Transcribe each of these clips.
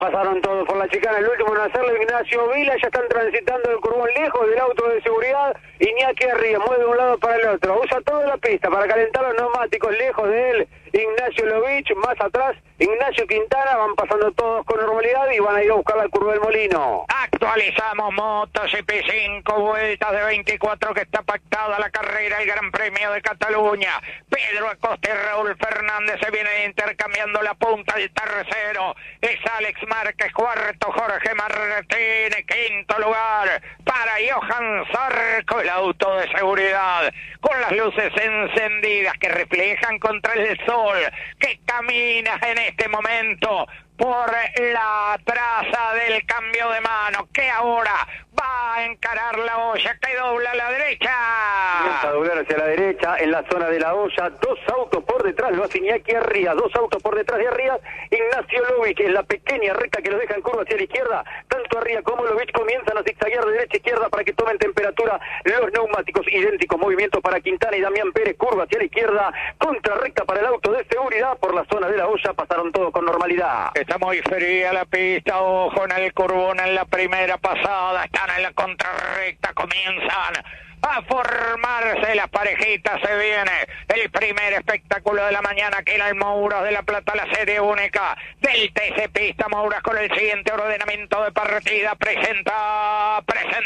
Pasaron todos por la chicana, el último en hacerlo, Ignacio Vila, ya están transitando el curbón lejos del auto de seguridad. Iñaki Arrias mueve de un lado para el otro, usa toda la pista para calentar los neumáticos lejos de él. Ignacio Lovich, más atrás, Ignacio Quintana, van pasando todos con normalidad y van a ir a buscar al curva del Molino. Actualizamos MotoGP 5 vueltas de 24 que está pactada la carrera, el Gran Premio de Cataluña. Pedro Acosta y Raúl Fernández se vienen intercambiando la punta. El tercero es Alex Márquez, cuarto Jorge Martínez, quinto lugar para Johan Zarco, el auto de seguridad con las luces encendidas que reflejan contra el sol, que camina en este momento por la traza del cambio de mano, que ahora va a encarar la olla, que dobla a la derecha. Comienza a doblar hacia la derecha, en la zona de la olla, dos autos por detrás, lo hace Iñaki Arrias, dos autos por detrás de Arrias, Ignacio Lovich, en la pequeña recta que los deja en curva hacia la izquierda, tanto Arrias como Lovich comienzan a zigzaguear de derecha a izquierda para que tomen temperatura los neumáticos, idénticos movimientos para Quintana y Damián Pérez, curva hacia la izquierda, contra recta para el auto de seguridad, por la zona de la olla, pasaron todos con normalidad. Está muy fría la pista, ojo en el curbón en la primera pasada, están en la contrarrecta, comienzan a formarse las parejitas, se viene el primer espectáculo de la mañana aquí en el Mouras de la Plata, la serie única del TC Pista Mouras con el siguiente ordenamiento de partida. Presenta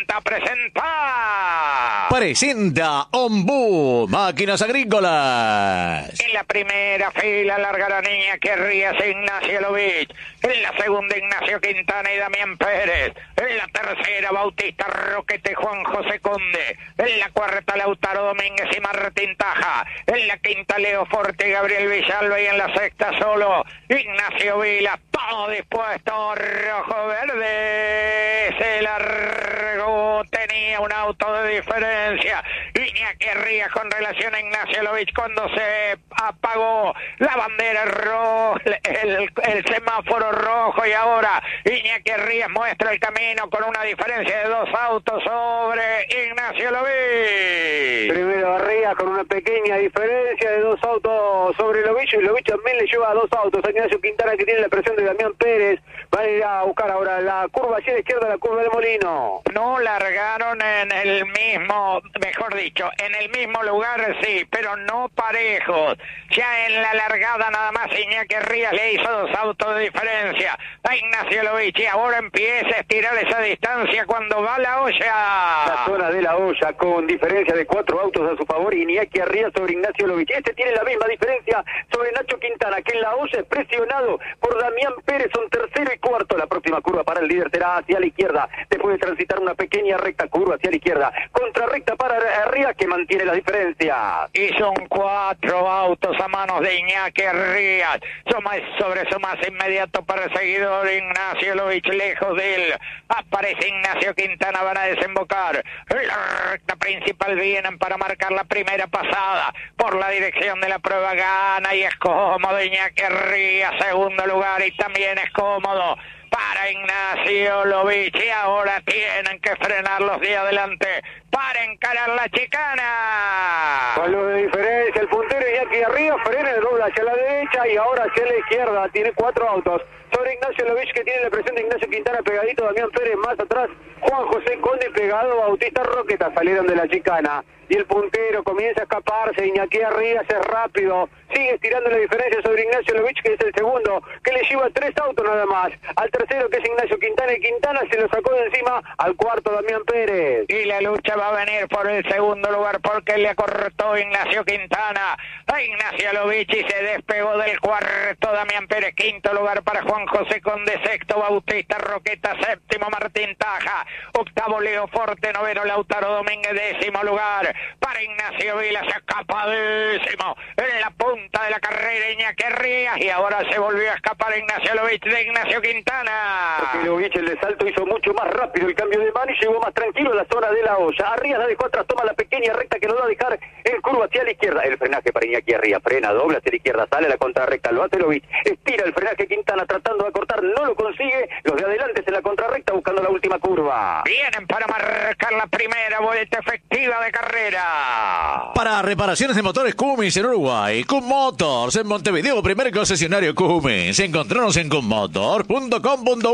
Ombu, Máquinas Agrícolas. En la primera fila largarán Iñaki Arrias e Ignacio Lovich, en la segunda Ignacio Quintana y Damián Pérez, en la tercera Bautista Roquete, Juan José Conde, en la cuarta Lautaro Domínguez y Martín Taja, en la quinta Leo Forte y Gabriel Villalba, y en la sexta solo Ignacio Vila. Todo dispuesto, rojo verde, se largó, tenía un auto de diferencia Iñaki Arrias con relación a Ignacio Lovich cuando se apagó la bandera roja, el semáforo rojo, y ahora Iñaki Arrias muestra el camino con una diferencia de dos autos sobre Ignacio Lovich. Primero Arrias con una pequeña diferencia de dos autos sobre Lovich, y Lovich también le lleva dos autos a Ignacio Quintana, que tiene la presión de Damián Pérez. Van a ir a buscar ahora la curva hacia la izquierda, la curva del Molino. No largaron en el mismo, mejor dicho, en el mismo lugar, sí, pero no parejos. Ya en la largada nada más Iñaki Arrias le hizo dos autos de diferencia a Ignacio Lovich, y ahora empieza a estirar esa distancia cuando va la olla. La zona de la olla con diferencia de cuatro autos a su favor, Iñaki Arrias sobre Ignacio Lovich. Este tiene la misma diferencia sobre Nacho Quintana, que en la olla es presionado por Damián Pérez, son tercero y cuarto. La próxima curva para el líder será hacia la izquierda, después de transitar una pequeña recta, curva hacia la izquierda, contrarrecta para Arrias, que mantiene la diferencia. Y son cuatro autos a manos de Iñaki Arrias, sobre su más inmediato perseguidor Ignacio Lovich, lejos de él aparece Ignacio Quintana. Van a desembocar en la recta principal, vienen para marcar la primera pasada por la dirección de la prueba, gana y es cómodo Iñaki Arrias, segundo lugar, y también es cómodo para Ignacio Lovich, y ahora tienen que frenar los de adelante para encarar la chicana. Con lo de diferencia, el puntero Iñaki Arrias frena, dobla hacia la derecha y ahora hacia la izquierda, tiene cuatro autos sobre Ignacio Lovich, que tiene la presión de Ignacio Quintana pegadito, Damián Pérez más atrás, Juan José Conde pegado, Bautista Roqueta, salieron de la chicana. Y el puntero comienza a escaparse, Iñaki Arrias es rápido, sigue estirando la diferencia sobre Ignacio Lovich, que es el segundo, que le lleva tres autos nada más, al tercero, que es Ignacio Quintana, y Quintana se lo sacó de encima al cuarto, Damián Pérez. Y la lucha va a venir por el segundo lugar, porque le acortó Ignacio Quintana a Ignacio Lovich y se despegó del cuarto Damián Pérez, quinto lugar para Juan José Conde, sexto Bautista Roqueta, séptimo Martín Taja, octavo Leo Forte, noveno Lautaro Domínguez, décimo lugar para Ignacio Vila, se escapadísimo en la punta de la carrera Iñaki Arrias, y ahora se volvió a escapar Ignacio Lovich de Ignacio Quintana. Porque Lovich, el de salto, hizo mucho más rápido el cambio de mano y llegó más tranquilo a la zona de la olla. Arrias la dejó atrás, toma la pequeña recta que lo va a dejar en curva hacia la izquierda. El frenaje para Iñaki Arrias. Echeverría, frena, dobla hacia la izquierda, sale a la contrarrecta, lo hace Lovich, estira el frenaje Quintana tratando de cortar, no lo consigue, los de adelante en la contrarrecta buscando la última curva. Vienen para marcar la primera vuelta efectiva de carrera. Para reparaciones de motores Cummins en Uruguay, Cum Motors en Montevideo, primer concesionario Cummins. Encontranos en cummotor.com.uy.